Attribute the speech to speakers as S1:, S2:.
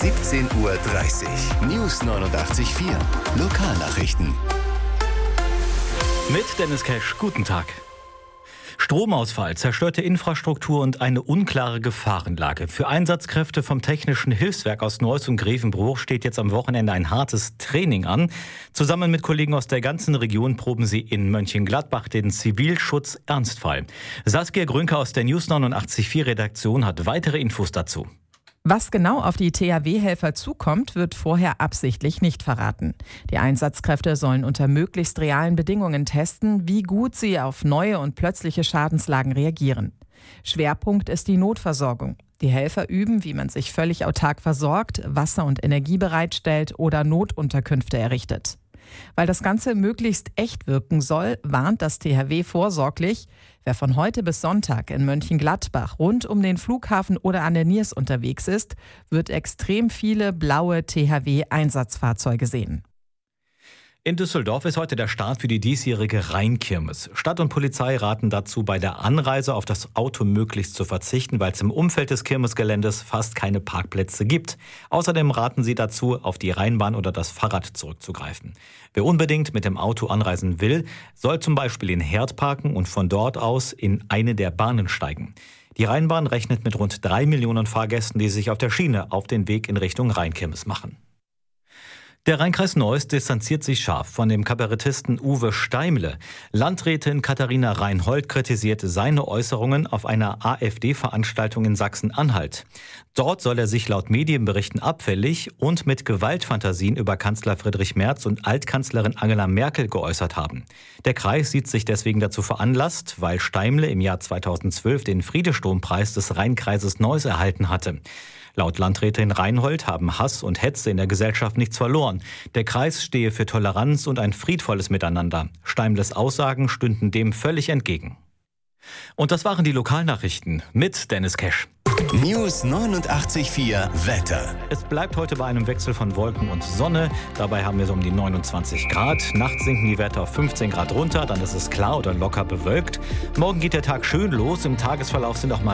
S1: 17:30 Uhr. News 89.4. Lokalnachrichten.
S2: Mit Dennis Cash, guten Tag. Stromausfall, zerstörte Infrastruktur und eine unklare Gefahrenlage. Für Einsatzkräfte vom Technischen Hilfswerk aus Neuss und Grevenbruch steht jetzt am Wochenende ein hartes Training an. Zusammen mit Kollegen aus der ganzen Region proben sie in Mönchengladbach den Zivilschutz-Ernstfall. Saskia Grünke aus der News 89.4 Redaktion hat weitere Infos dazu.
S3: Was genau auf die THW-Helfer zukommt, wird vorher absichtlich nicht verraten. Die Einsatzkräfte sollen unter möglichst realen Bedingungen testen, wie gut sie auf neue und plötzliche Schadenslagen reagieren. Schwerpunkt ist die Notversorgung. Die Helfer üben, wie man sich völlig autark versorgt, Wasser und Energie bereitstellt oder Notunterkünfte errichtet. Weil das Ganze möglichst echt wirken soll, warnt das THW vorsorglich: Wer von heute bis Sonntag in Mönchengladbach rund um den Flughafen oder an der Niers unterwegs ist, wird extrem viele blaue THW-Einsatzfahrzeuge sehen.
S2: In Düsseldorf ist heute der Start für die diesjährige Rheinkirmes. Stadt und Polizei raten dazu, bei der Anreise auf das Auto möglichst zu verzichten, weil es im Umfeld des Kirmesgeländes fast keine Parkplätze gibt. Außerdem raten sie dazu, auf die Rheinbahn oder das Fahrrad zurückzugreifen. Wer unbedingt mit dem Auto anreisen will, soll zum Beispiel in Herd parken und von dort aus in eine der Bahnen steigen. Die Rheinbahn rechnet mit rund 3 Millionen Fahrgästen, die sich auf der Schiene auf den Weg in Richtung Rheinkirmes machen. Der Rheinkreis Neuss distanziert sich scharf von dem Kabarettisten Uwe Steimle. Landrätin Katharina Reinhold kritisiert seine Äußerungen auf einer AfD-Veranstaltung in Sachsen-Anhalt. Dort soll er sich laut Medienberichten abfällig und mit Gewaltfantasien über Kanzler Friedrich Merz und Altkanzlerin Angela Merkel geäußert haben. Der Kreis sieht sich deswegen dazu veranlasst, weil Steimle im Jahr 2012 den Friedensturmpreis des Rheinkreises Neuss erhalten hatte. Laut Landrätin Reinhold haben Hass und Hetze in der Gesellschaft nichts verloren. Der Kreis stehe für Toleranz und ein friedvolles Miteinander. Steimles Aussagen stünden dem völlig entgegen. Und das waren die Lokalnachrichten mit Dennis Cash.
S1: News 89.4 Wetter.
S2: Es bleibt heute bei einem Wechsel von Wolken und Sonne. Dabei haben wir so um die 29 Grad. Nachts sinken die Werte auf 15 Grad runter, dann ist es klar oder locker bewölkt. Morgen geht der Tag schön los. Im Tagesverlauf sind auch mal